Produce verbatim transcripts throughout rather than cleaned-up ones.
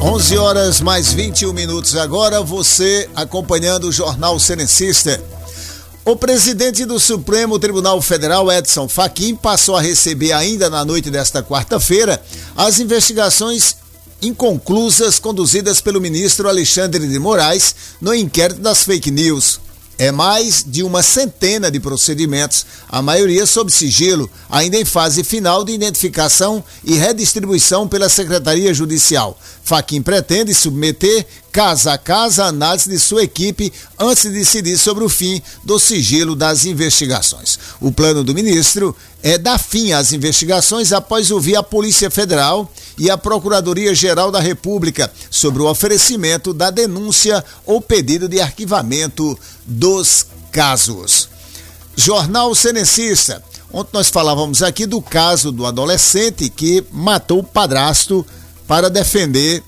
onze horas mais vinte e um minutos agora, você acompanhando o Jornal Serencista. O presidente do Supremo Tribunal Federal, Edson Fachin, passou a receber ainda na noite desta quarta-feira as investigações inconclusas conduzidas pelo ministro Alexandre de Moraes no inquérito das fake news. É mais de uma centena de procedimentos, a maioria sob sigilo, ainda em fase final de identificação e redistribuição pela Secretaria Judicial. Fachin pretende submeter, casa a casa, a análise de sua equipe antes de decidir sobre o fim do sigilo das investigações. O plano do ministro é dar fim às investigações após ouvir a Polícia Federal e a Procuradoria-Geral da República sobre o oferecimento da denúncia ou pedido de arquivamento dos casos. Jornal Serencista. Ontem nós falávamos aqui do caso do adolescente que matou o padrasto para defender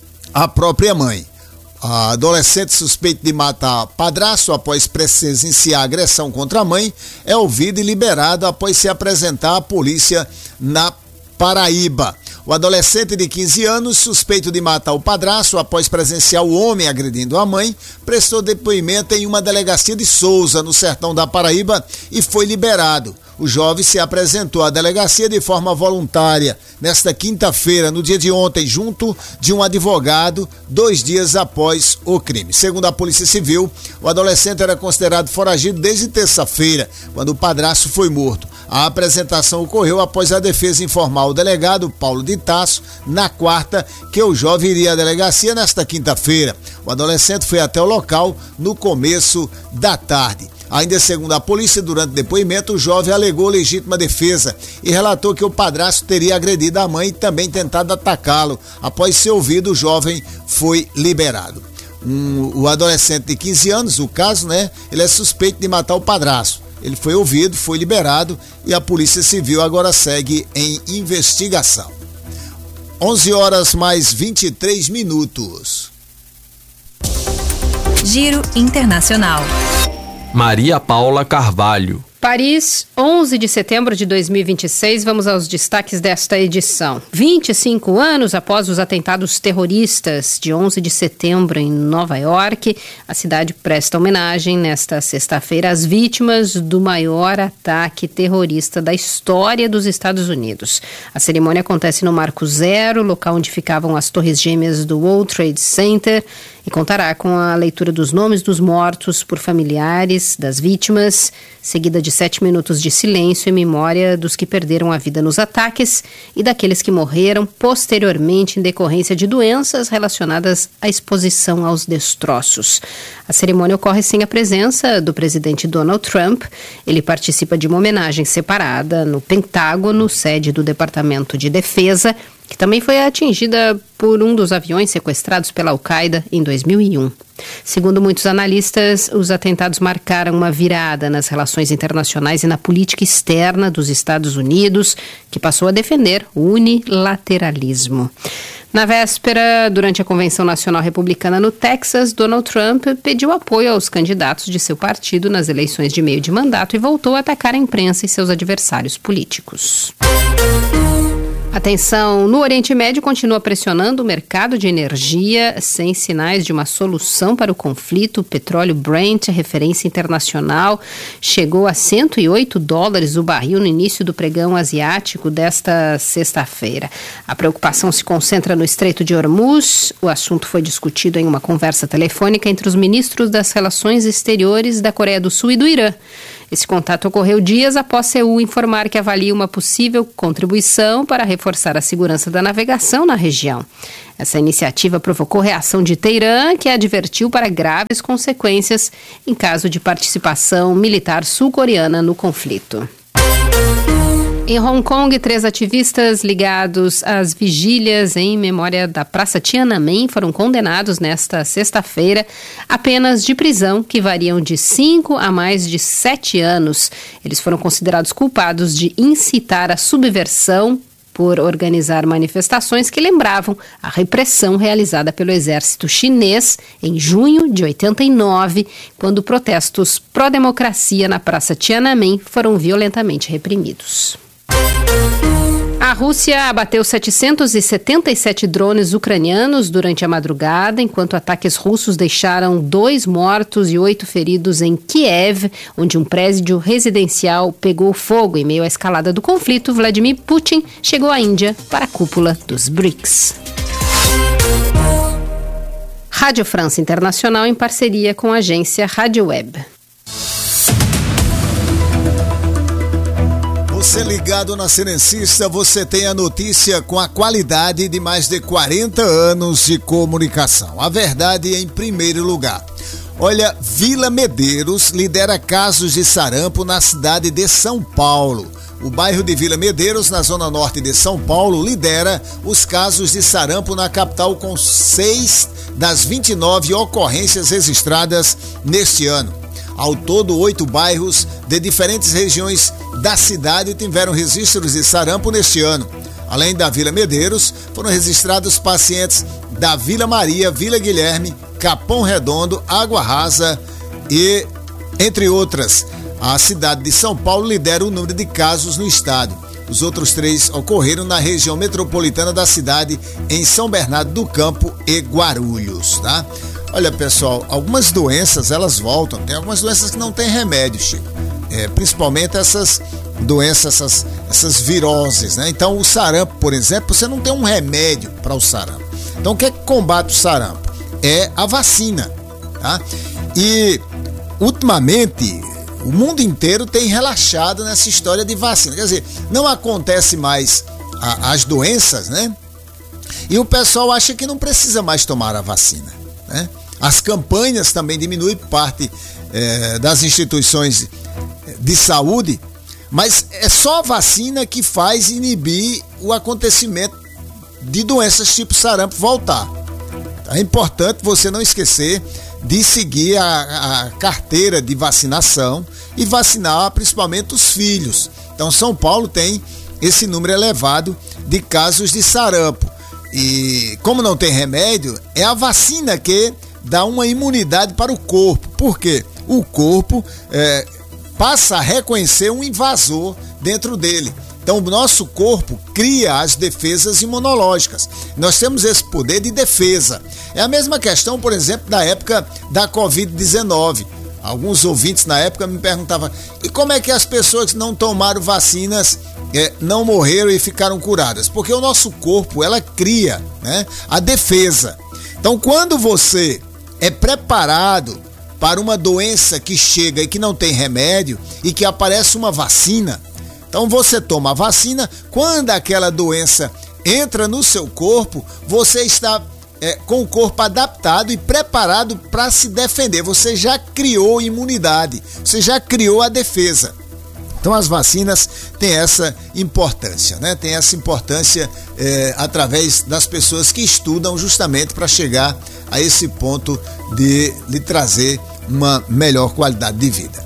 a própria mãe. A adolescente suspeita de matar padrasto após presenciar agressão contra a mãe é ouvida e liberada após se apresentar à polícia na Paraíba. O adolescente de quinze anos, suspeito de matar o padrasto após presenciar o homem agredindo a mãe, prestou depoimento em uma delegacia de Souza, no sertão da Paraíba, e foi liberado. O jovem se apresentou à delegacia de forma voluntária nesta quinta-feira, no dia de ontem, junto de um advogado, dois dias após o crime. Segundo a Polícia Civil, o adolescente era considerado foragido desde terça-feira, quando o padrasto foi morto. A apresentação ocorreu após a defesa informar ao delegado Paulo de Tasso, na quarta, que o jovem iria à delegacia nesta quinta-feira. O adolescente foi até o local no começo da tarde. Ainda segundo a polícia, durante o depoimento, o jovem alegou legítima defesa e relatou que o padrasto teria agredido a mãe e também tentado atacá-lo. Após ser ouvido, o jovem foi liberado. Um, o adolescente de quinze anos, o caso, né? Ele é suspeito de matar o padrasto. Ele foi ouvido, foi liberado e a Polícia Civil agora segue em investigação. onze horas mais vinte e três minutos. Giro Internacional. Maria Paula Carvalho. Paris, onze de setembro de dois mil e vinte e seis, vamos aos destaques desta edição. vinte e cinco anos após os atentados terroristas de onze de setembro em Nova York, a cidade presta homenagem nesta sexta-feira às vítimas do maior ataque terrorista da história dos Estados Unidos. A cerimônia acontece no Marco Zero, local onde ficavam as torres gêmeas do World Trade Center, e contará com a leitura dos nomes dos mortos por familiares das vítimas, seguida de sete minutos de silêncio em memória dos que perderam a vida nos ataques e daqueles que morreram posteriormente em decorrência de doenças relacionadas à exposição aos destroços. A cerimônia ocorre sem a presença do presidente Donald Trump. Ele participa de uma homenagem separada no Pentágono, sede do Departamento de Defesa, que também foi atingida por um dos aviões sequestrados pela Al-Qaeda em dois mil e um. Segundo muitos analistas, os atentados marcaram uma virada nas relações internacionais e na política externa dos Estados Unidos, que passou a defender o unilateralismo. Na véspera, durante a Convenção Nacional Republicana no Texas, Donald Trump pediu apoio aos candidatos de seu partido nas eleições de meio de mandato e voltou a atacar a imprensa e seus adversários políticos. A tensão no Oriente Médio continua pressionando o mercado de energia sem sinais de uma solução para o conflito. O petróleo Brent, referência internacional, chegou a cento e oito dólares o barril no início do pregão asiático desta sexta-feira. A preocupação se concentra no Estreito de Hormuz. O assunto foi discutido em uma conversa telefônica entre os ministros das Relações Exteriores da Coreia do Sul e do Irã. Esse contato ocorreu dias após Seul informar que avalia uma possível contribuição para reforçar a segurança da navegação na região. Essa iniciativa provocou reação de Teherã, que advertiu para graves consequências em caso de participação militar sul-coreana no conflito. Em Hong Kong, três ativistas ligados às vigílias em memória da Praça Tiananmen foram condenados nesta sexta-feira a penas de prisão que variam de cinco a mais de sete anos. Eles foram considerados culpados de incitar a subversão por organizar manifestações que lembravam a repressão realizada pelo exército chinês em junho de oitenta e nove, quando protestos pró-democracia na Praça Tiananmen foram violentamente reprimidos. A Rússia abateu setecentos e setenta e sete drones ucranianos durante a madrugada, enquanto ataques russos deixaram dois mortos e oito feridos em Kiev, onde um prédio residencial pegou fogo. Em meio à escalada do conflito, Vladimir Putin chegou à Índia para a cúpula dos BRICS. Rádio França Internacional em parceria com a agência Rádio Web. Você ligado na Serencista, você tem a notícia com a qualidade de mais de quarenta anos de comunicação. A verdade em primeiro lugar. Olha, Vila Medeiros lidera casos de sarampo na cidade de São Paulo. O bairro de Vila Medeiros, na zona norte de São Paulo, lidera os casos de sarampo na capital com seis das vinte e nove ocorrências registradas neste ano. Ao todo, oito bairros de diferentes regiões da cidade tiveram registros de sarampo neste ano. Além da Vila Medeiros, foram registrados pacientes da Vila Maria, Vila Guilherme, Capão Redondo, Água Rasa e entre outras. A cidade de São Paulo lidera o número de casos no estado. Os outros três ocorreram na região metropolitana da cidade, em São Bernardo do Campo e Guarulhos, tá? Olha, pessoal, algumas doenças, elas voltam. Tem algumas doenças que não tem remédio, Chico. É, principalmente essas doenças, essas, essas viroses, né? Então, o sarampo, por exemplo, você não tem um remédio para o sarampo. Então, o que é que combate o sarampo? É a vacina, tá? E, ultimamente, o mundo inteiro tem relaxado nessa história de vacina. Quer dizer, não acontece mais a, as doenças, né? E o pessoal acha que não precisa mais tomar a vacina, né? As campanhas também diminuem parte é, das instituições de saúde, mas é só a vacina que faz inibir o acontecimento de doenças tipo sarampo voltar. É importante você não esquecer de seguir a, a carteira de vacinação e vacinar principalmente os filhos. Então, São Paulo tem esse número elevado de casos de sarampo. E como não tem remédio, é a vacina que dá uma imunidade para o corpo. Por quê? O corpo é, passa a reconhecer um invasor dentro dele. Então, o nosso corpo cria as defesas imunológicas. Nós temos esse poder de defesa. É a mesma questão, por exemplo, da época da covid dezenove. Alguns ouvintes na época me perguntavam: e como é que as pessoas que não tomaram vacinas é, não morreram e ficaram curadas? Porque o nosso corpo, ela cria, né, a defesa. Então, quando você é preparado para uma doença que chega e que não tem remédio e que aparece uma vacina, então você toma a vacina. Quando aquela doença entra no seu corpo, você está é, com o corpo adaptado e preparado para se defender. Você já criou imunidade, você já criou a defesa. Então as vacinas têm essa importância, né? Tem essa importância é, através das pessoas que estudam justamente para chegar a esse ponto de lhe trazer uma melhor qualidade de vida.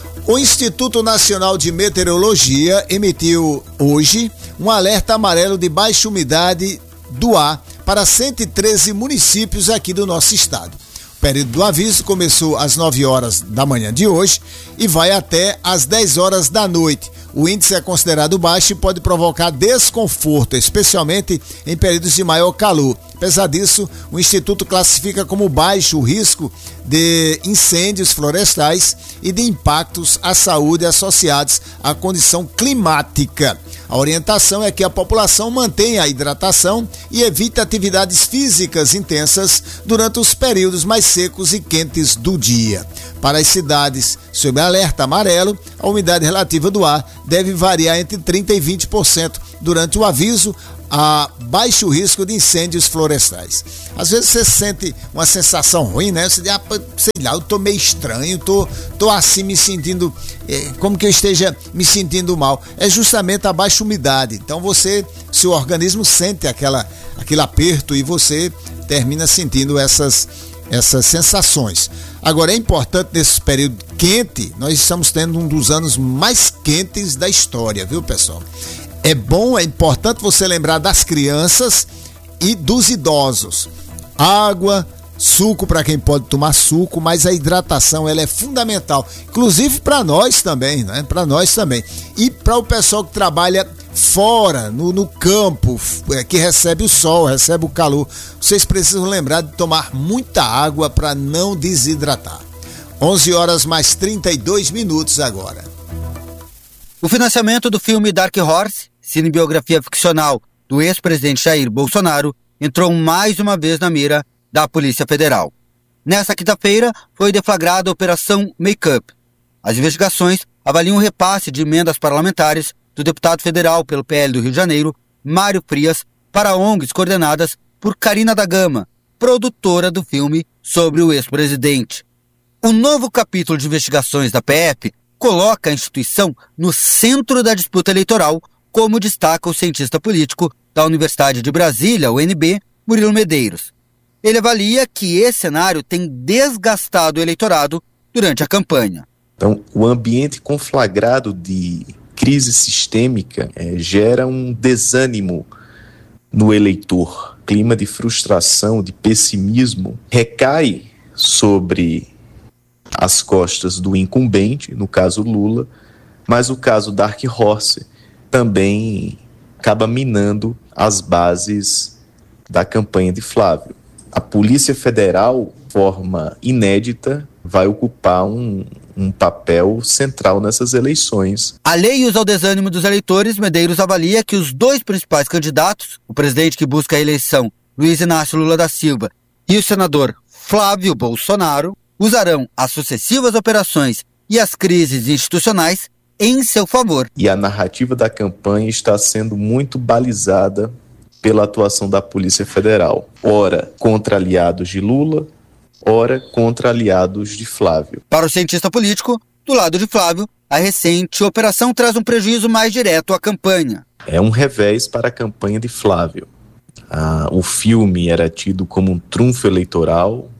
O Instituto Nacional de Meteorologia emitiu hoje um alerta amarelo de baixa umidade do ar para cento e treze municípios aqui do nosso estado. O período do aviso começou às nove horas da manhã de hoje e vai até às dez horas da noite. O índice é considerado baixo e pode provocar desconforto, especialmente em períodos de maior calor. Apesar disso, o Instituto classifica como baixo o risco de incêndios florestais e de impactos à saúde associados à condição climática. A orientação é que a população mantenha a hidratação e evite atividades físicas intensas durante os períodos mais secos e quentes do dia. Para as cidades sob alerta amarelo, a umidade relativa do ar deve variar entre trinta por cento e vinte por cento durante o aviso a baixo risco de incêndios florestais. Às vezes você sente uma sensação ruim, né? Você diz, ah, sei lá, eu tô meio estranho, tô, tô assim me sentindo, é, como que eu esteja me sentindo mal. É justamente a baixa umidade. Então você, seu organismo sente aquela, aquele aperto e você termina sentindo essas, essas sensações. Agora, é importante nesse período quente, nós estamos tendo um dos anos mais quentes da história, viu, pessoal? É bom, é importante você lembrar das crianças e dos idosos. Água, suco para quem pode tomar suco, mas a hidratação ela é fundamental, inclusive para nós também, né? Para nós também. E para o pessoal que trabalha fora, no, no campo, é, que recebe o sol, recebe o calor, vocês precisam lembrar de tomar muita água para não desidratar. onze horas mais trinta e dois minutos agora. O financiamento do filme Dark Horse, cinebiografia ficcional do ex-presidente Jair Bolsonaro, entrou mais uma vez na mira da Polícia Federal. Nessa quinta-feira, foi deflagrada a Operação Make-up. As investigações avaliam o repasse de emendas parlamentares do deputado federal pelo P L do Rio de Janeiro, Mário Frias, para O N Gs coordenadas por Karina da Gama, produtora do filme sobre o ex-presidente. O novo capítulo de investigações da P F coloca a instituição no centro da disputa eleitoral, como destaca o cientista político da Universidade de Brasília, U N B, Murilo Medeiros. Ele avalia que esse cenário tem desgastado o eleitorado durante a campanha. Então, o ambiente conflagrado de crise sistêmica é, gera um desânimo no eleitor. Clima de frustração, de pessimismo, recai sobre as costas do incumbente, no caso Lula, mas o caso Dark Horse também acaba minando as bases da campanha de Flávio. A Polícia Federal, de forma inédita, vai ocupar um, um papel central nessas eleições. Alheios ao desânimo dos eleitores, Medeiros avalia que os dois principais candidatos, o presidente que busca a eleição, Luiz Inácio Lula da Silva, e o senador Flávio Bolsonaro, usarão as sucessivas operações e as crises institucionais em seu favor. E a narrativa da campanha está sendo muito balizada pela atuação da Polícia Federal, ora contra aliados de Lula, ora contra aliados de Flávio. Para o cientista político, do lado de Flávio, a recente operação traz um prejuízo mais direto à campanha. É um revés para a campanha de Flávio. Ah, o filme era tido como um trunfo eleitoral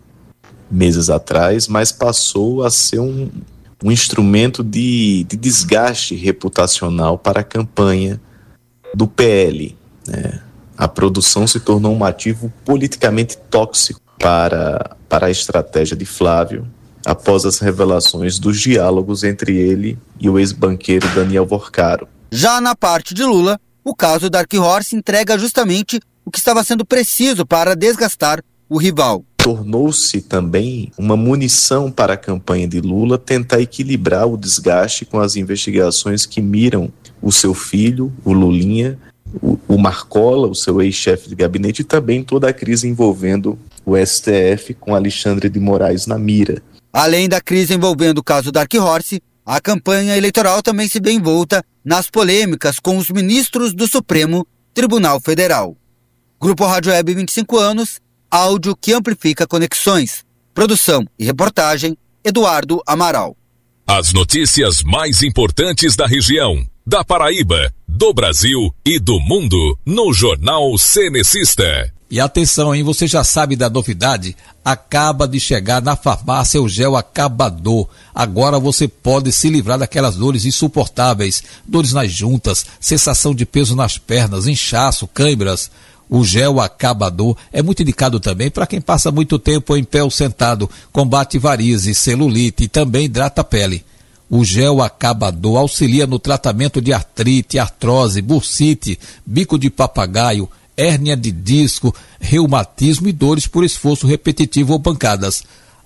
meses atrás, mas passou a ser um, um instrumento de, de desgaste reputacional para a campanha do P L, né? A produção se tornou um ativo politicamente tóxico para, para a estratégia de Flávio, após as revelações dos diálogos entre ele e o ex-banqueiro Daniel Vorcaro. Já na parte de Lula, o caso Dark Horse entrega justamente o que estava sendo preciso para desgastar o rival. Tornou-se também uma munição para a campanha de Lula tentar equilibrar o desgaste com as investigações que miram o seu filho, o Lulinha, o, o Marcola, o seu ex-chefe de gabinete, e também toda a crise envolvendo o S T F com Alexandre de Moraes na mira. Além da crise envolvendo o caso Dark Horse, a campanha eleitoral também se vê envolta nas polêmicas com os ministros do Supremo Tribunal Federal. Grupo Rádio Web, vinte e cinco anos, áudio que amplifica conexões. Produção e reportagem, Eduardo Amaral. As notícias mais importantes da região, da Paraíba, do Brasil e do mundo no Jornal Cenecista. E atenção, hein? Você já sabe da novidade? Acaba de chegar na farmácia o gel acabador. Agora você pode se livrar daquelas dores insuportáveis, dores nas juntas, sensação de peso nas pernas, inchaço, câimbras. O gel acabador é muito indicado também para quem passa muito tempo em pé ou sentado, combate varizes, celulite e também hidrata a pele. O gel acabador auxilia no tratamento de artrite, artrose, bursite, bico de papagaio, hérnia de disco, reumatismo e dores por esforço repetitivo ou pancadas.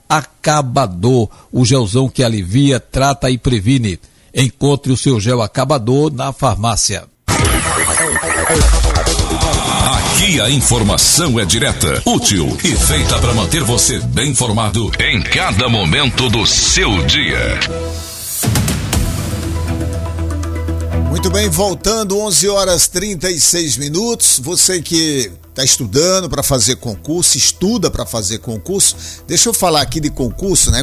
Acabador, o gelzão que alivia, trata e previne. Encontre o seu gel acabador na farmácia. Aqui a informação é direta, útil e feita para manter você bem informado em cada momento do seu dia. Muito bem, voltando, onze horas e trinta e seis minutos. Você que está estudando para fazer concurso, estuda para fazer concurso. Deixa eu falar aqui de concurso, né?